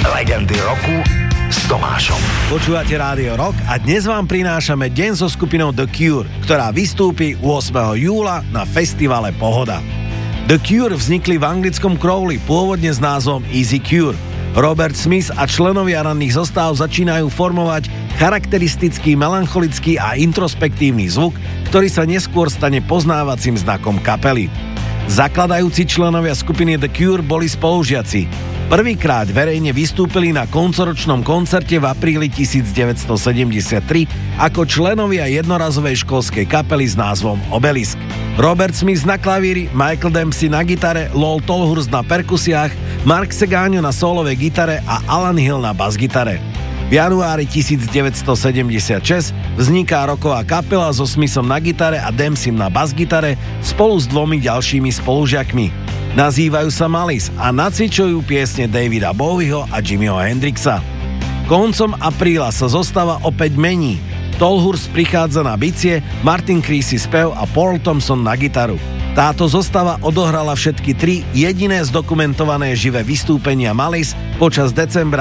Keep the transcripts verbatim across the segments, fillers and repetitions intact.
Legendy roku s Tomášom. Počúvate Rádio Rock a dnes vám prinášame deň so skupinou The Cure, ktorá vystúpi ôsmeho júla na festivale Pohoda. The Cure vznikli v anglickom Crowley, pôvodne s názvom Easy Cure. Robert Smith a členovia ranných zostáv začínajú formovať charakteristický, melancholický a introspektívny zvuk, ktorý sa neskôr stane poznávacím znakom kapely. Zakladajúci členovia skupiny The Cure boli spolužiaci. Prvýkrát verejne vystúpili na koncoročnom koncerte v apríli devätnásťsedemdesiattri ako členovia jednorazovej školskej kapely s názvom Obelisk. Robert Smith na klavíri, Michael Dempsey na gitare, Lol Tolhurst na perkusiách, Mark Segagno na solovej gitare a Alan Hill na basgitare. V januári devätnásťsedemdesiatšesť vzniká rocková kapela so Smithom na gitare a Dempseym na basgitare spolu s dvomi ďalšími spolužiakmi. Nazývajú sa Malice a nacvičujú piesne Davida Bowieho a Jimiho Hendrixa. Koncom apríla sa zostava opäť mení. Tolhurst prichádza na bicie, Martin Creasy spev a Paul Thompson na gitaru. Táto zostava odohrala všetky tri jediné zdokumentované živé vystúpenia Malice počas decembra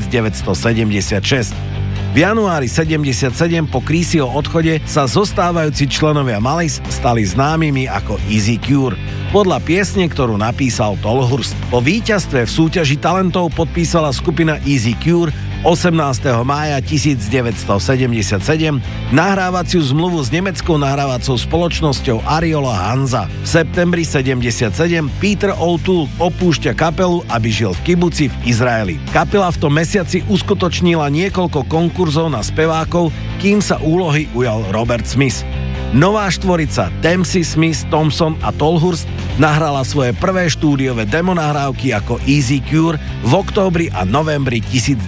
devätnásťsedemdesiatšesť. V januári sedemdesiatsedem po Creasyho odchode sa zostávajúci členovia Malice stali známymi ako Easy Cure, podľa piesne, ktorú napísal Tolhurst. Po víťazstve v súťaži talentov podpísala skupina Easy Cure osemnásteho mája devätnásťsedemdesiatsedem nahrávaciu zmluvu s nemeckou nahrávacou spoločnosťou Ariola Hansa. V septembri sedemdesiatsedem Peter O'Toole opúšťa kapelu, aby žil v kibuci v Izraeli. Kapela v tom mesiaci uskutočnila niekoľko konkurzov na spevákov, kým sa úlohy ujal Robert Smith. Nová štvorica Dempsey, Smith, Thompson a Tolhurst nahrala svoje prvé štúdiové demonahrávky ako Easy Cure v októbri a novembri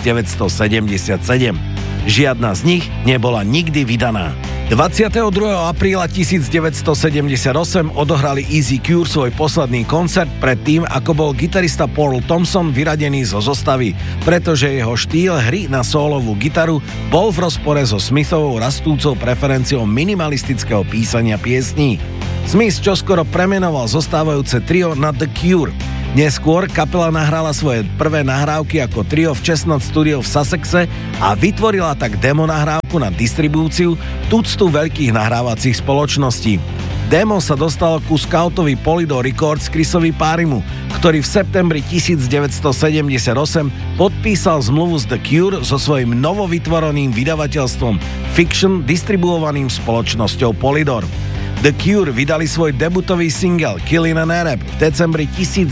devätnásťsedemdesiatsedem. Žiadna z nich nebola nikdy vydaná. dvadsiateho druhého apríla devätnásťsedemdesiatosem odohrali Easy Cure svoj posledný koncert predtým, ako bol gitarista Paul Thompson vyradený zo zostavy, pretože jeho štýl hry na sólovú gitaru bol v rozpore so Smithovou rastúcou preferenciou minimalistického písania piesní. Smith čoskoro premenoval zostávajúce trio na The Cure. Neskôr kapela nahrala svoje prvé nahrávky ako trio v Chestnut Studio v Sussexe a vytvorila tak demo nahrávku na distribúciu tuctu veľkých nahrávacích spoločností. Demo sa dostalo ku skautovi Polydor Records Chrisovi Parimu, ktorý v septembri devätnásťsedemdesiatosem podpísal zmluvu s The Cure so svojím novovytvoreným vydavateľstvom Fiction distribuovaným spoločnosťou Polydor. The Cure vydali svoj debutový single Killin' an Arab v decembri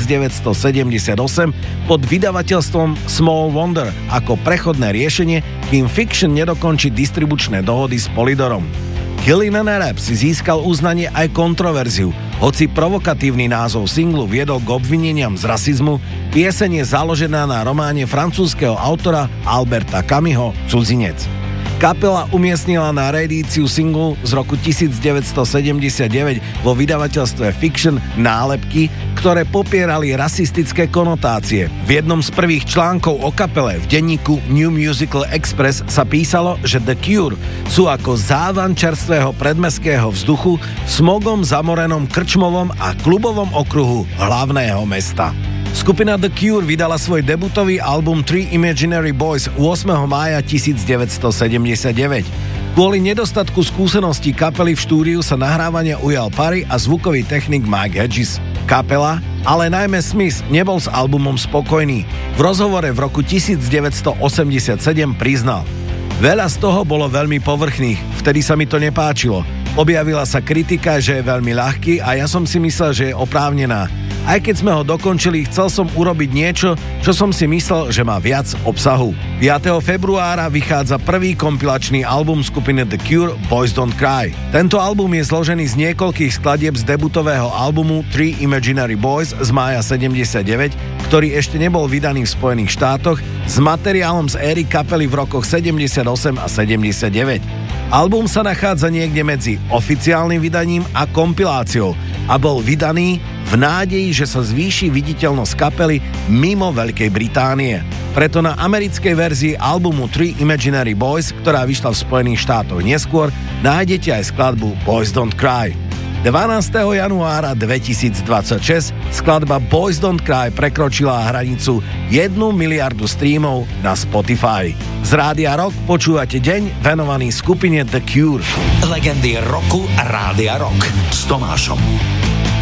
devätnásťsedemdesiatosem pod vydavateľstvom Small Wonder ako prechodné riešenie, kým Fiction nedokončí distribučné dohody s Polydorom. Killin' an Arab si získal uznanie aj kontroverziu, hoci provokatívny názov singlu viedol k obvineniam z rasizmu, pieseň je založená na románe francúzskeho autora Alberta Camusho Cudzinec. Kapela umiestnila na reedíciu singlu z roku devätnásťsedemdesiatdeväť vo vydavateľstve Fiction nálepky, ktoré popierali rasistické konotácie. V jednom z prvých článkov o kapele v denníku New Musical Express sa písalo, že The Cure sú ako závan čerstvého predmestského vzduchu v smogom zamorenom krčmovom a klubovom okruhu hlavného mesta. Skupina The Cure vydala svoj debutový album Three Imaginary Boys ôsmeho mája devätnásťsedemdesiatdeväť. Kvôli nedostatku skúseností kapely v štúdiu sa nahrávania ujal Parry a zvukový technik Mike Hedges. Kapela, ale najmä Smith, nebol s albumom spokojný. V rozhovore v roku devätnásťosemdesiatsedem priznal: veľa z toho bolo veľmi povrchných, vtedy sa mi to nepáčilo. Objavila sa kritika, že je veľmi ľahký a ja som si myslel, že je oprávnená. Aj keď sme ho dokončili, chcel som urobiť niečo, čo som si myslel, že má viac obsahu. piateho februára vychádza prvý kompilačný album skupiny The Cure Boys Don't Cry. Tento album je zložený z niekoľkých skladieb z debutového albumu Three Imaginary Boys z mája sedemdesiatdeväť, ktorý ešte nebol vydaný v Spojených štátoch, s materiálom z éry kapely v rokoch sedemdesiatosem a sedemdesiatdeväť. Album sa nachádza niekde medzi oficiálnym vydaním a kompiláciou a bol vydaný v nádeji, že sa zvýši viditeľnosť kapely mimo Veľkej Británie. Preto na americkej verzii albumu Three Imaginary Boys, ktorá vyšla v Spojených štátoch neskôr, nájdete aj skladbu Boys Don't Cry. dvanásteho januára dvetisícdvadsaťšesť skladba Boys Don't Cry prekročila hranicu jednu miliardu streamov na Spotify. Z Rádia Rock počúvate deň venovaný skupine The Cure. Legendy roku Rádia Rock s Tomášom.